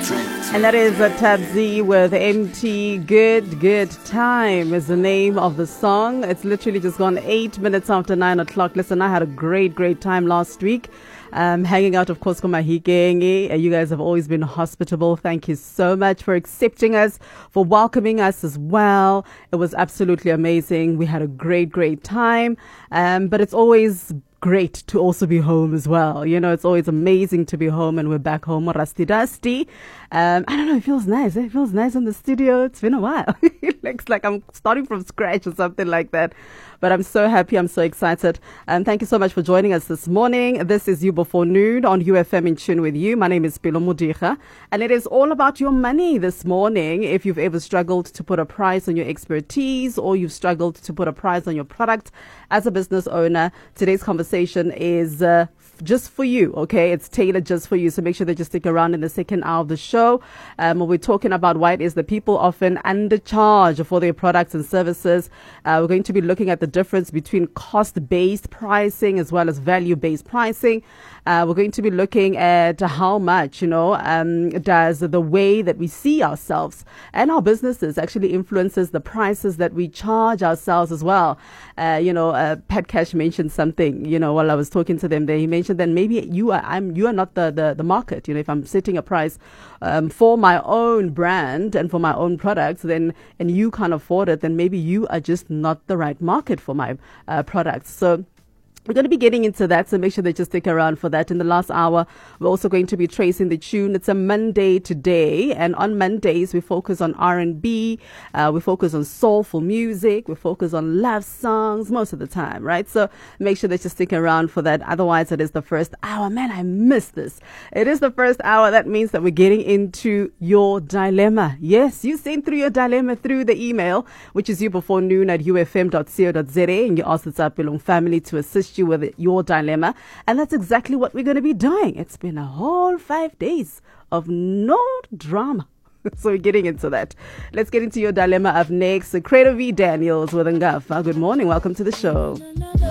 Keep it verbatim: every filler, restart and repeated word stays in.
And that is a Tabzi with M T. Good, Good Time is the name of the song. It's literally just gone eight minutes after nine o'clock. Listen, I had a great, great time last week. Um, hanging out, of course, Komahikenge. Uh, you guys have always been hospitable. Thank you so much for accepting us, for welcoming us as well. It was absolutely amazing. We had a great, great time. Um, but it's always great to also be home as well. You know, it's always amazing to be home, and we're back home, rusty dusty. Um, I don't know, it feels nice. Eh? It feels nice in the studio. It's been a while. It looks like I'm starting from scratch or something like that. But I'm so happy. I'm so excited. And thank you so much for joining us this morning. This is You Before Noon on U F M In Tune With You. My name is Pilo Mudicha, and it is all about your money this morning. If you've ever struggled to put a price on your expertise, or you've struggled to put a price on your product as a business owner, today's conversation is uh, just for you, okay? It's tailored just for you. So make sure that you stick around in the second hour of the show. Um, we're talking about why it is that people often undercharge for their products and services. Uh, we're going to be looking at the difference between cost-based pricing as well as value-based pricing. Uh, we're going to be looking at how much, you know, um, does the way that we see ourselves and our businesses actually influences the prices that we charge ourselves as well. Uh, you know, uh, Pat Cash mentioned something, you know, while I was talking to them there. He mentioned that maybe you are, I'm, you are not the, the, the market. You know, if I'm setting a price um, for my own brand and for my own products, then, and you can't afford it, then maybe you are just not the right market for my uh, products. So we're going to be getting into that, so make sure that you stick around for that. In the last hour, we're also going to be tracing the tune. It's a Monday today, and on Mondays, we focus on R and B, uh, we focus on soulful music, we focus on love songs most of the time, right? So make sure that you stick around for that. Otherwise, it is the first hour. Man, I missed this. It is the first hour. That means that we're getting into your dilemma. Yes, you send through your dilemma through the email, which is you before noon at u f m dot co dot z a, and you ask the Tsapelong family to assist you with your dilemma, and that's exactly what we're going to be doing. It's been a whole five days of no drama. So we're getting into that. Let's get into your dilemma up next. Credo V. Daniels with Ngafa. Good morning. Welcome to the show.